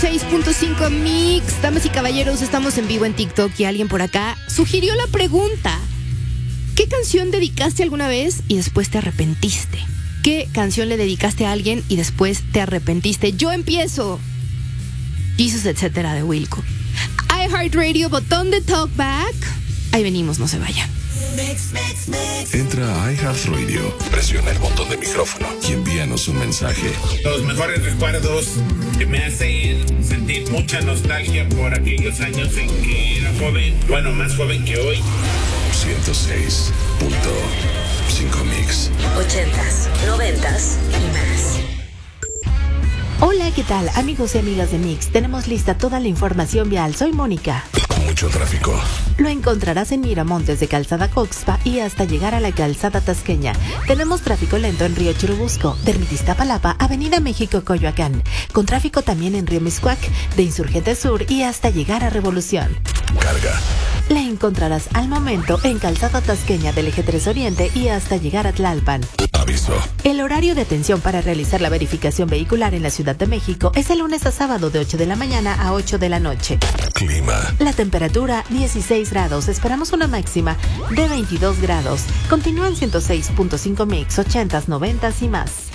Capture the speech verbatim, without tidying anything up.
seis punto cinco Mix, damas y caballeros, estamos en vivo en TikTok y alguien por acá sugirió la pregunta: ¿qué canción dedicaste alguna vez y después te arrepentiste? ¿Qué canción le dedicaste a alguien y después te arrepentiste? Yo empiezo. Jesus, etcétera, de Wilco. iHeartRadio, botón de talkback. Ahí venimos, no se vayan. Entra a iHeartRadio, presiona el botón de micrófono y envíanos un mensaje. Los mejores recuerdos que me hacen sentir mucha nostalgia por aquellos años en que era joven, bueno, más joven que hoy. ciento seis punto cinco Mix. Ochentas, noventas y más. Hola, ¿qué tal, amigos y amigas de Mix? Tenemos lista toda la información vial. Soy Mónica. Mucho tráfico. Lo encontrarás en Miramontes de Calzada Coxpa y hasta llegar a la Calzada Tasqueña. Tenemos tráfico lento en Río Churubusco, de Ermitiztapalapa, Avenida México, Coyoacán. Con tráfico también en Río Miscuac, de Insurgente Sur y hasta llegar a Revolución. Carga. La encontrarás al momento en Calzada Tasqueña del Eje tres Oriente y hasta llegar a Tlalpan. Aviso. El horario de atención para realizar la verificación vehicular en la Ciudad de México es el lunes a sábado de ocho de la mañana a ocho de la noche. Clima. La temperatura dieciséis grados. Esperamos una máxima de veintidós grados. Continúa en ciento seis punto cinco Mix, ochentas, noventas y más.